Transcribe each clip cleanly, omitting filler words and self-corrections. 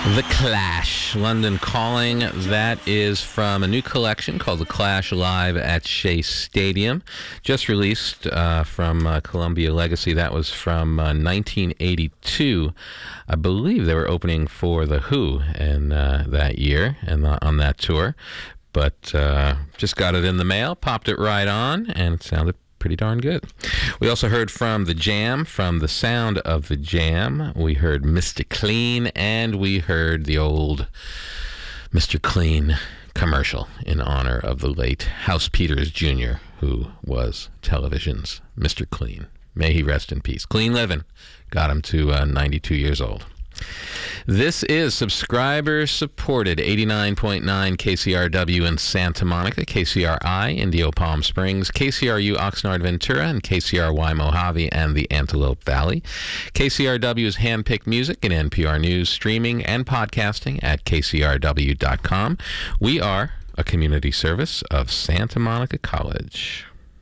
The Clash, London Calling. That is from a new collection called The Clash Live at Shea Stadium. Just released from Columbia Legacy. That was from 1982. I believe they were opening for The Who in that year and on that tour. But just got it in the mail, popped it right on, and it sounded pretty darn good. We also heard from The Jam, from The Sound of The Jam. We heard Mr. Clean, and we heard the old Mr. Clean commercial in honor of the late House Peters Jr., who was television's Mr. Clean. May he rest in peace. Clean living got him to 92 years old. This is subscriber-supported 89.9 KCRW in Santa Monica, KCRI Indio Palm Springs, KCRU Oxnard Ventura, and KCRY Mojave and the Antelope Valley. KCRW's handpicked music and NPR News streaming and podcasting at kcrw.com. We are a community service of Santa Monica College.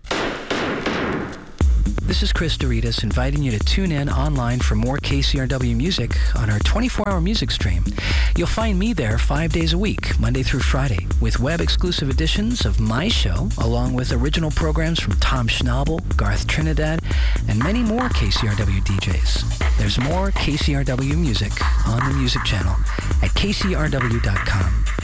This is Chris Doritas inviting you to tune in online for more KCRW music on our 24-hour music stream. You'll find me there 5 days a week, Monday through Friday, with web-exclusive editions of my show, along with original programs from Tom Schnabel, Garth Trinidad, and many more KCRW DJs. There's more KCRW music on the music channel at kcrw.com.